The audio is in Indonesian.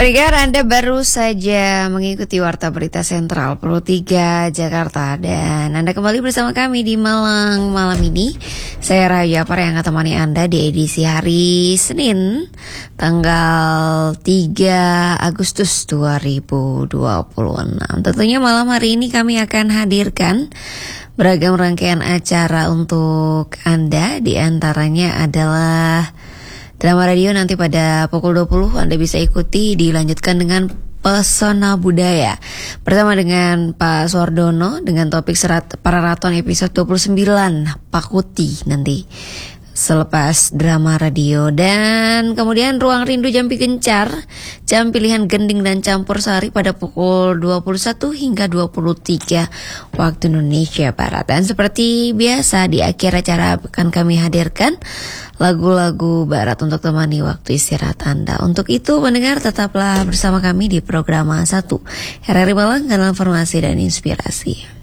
Pendengar, Anda baru saja mengikuti Warta Berita Sentral Pro 3 Jakarta. Dan Anda kembali bersama kami di Malang malam ini. Saya Raya Japar yang akan temani Anda di edisi hari Senin tanggal 3 Agustus 2026. Tentunya malam hari ini kami akan hadirkan beragam rangkaian acara untuk Anda. Di antaranya adalah Drama Radio nanti pada pukul 20 Anda bisa ikuti, dilanjutkan dengan Pesona Budaya bersama dengan Pak Suardono dengan topik Pararaton episode 29 Pakuti nanti selepas Drama Radio. Dan kemudian Ruang Rindu Jampi Gencar, jam pilihan gending dan campur sari pada pukul 21 hingga 23 waktu Indonesia Barat. Dan seperti biasa di akhir acara akan kami hadirkan lagu-lagu barat untuk temani waktu istirahat Anda. Untuk itu pendengar tetaplah bersama kami di program 1 RRI Malang, kanal informasi dan inspirasi.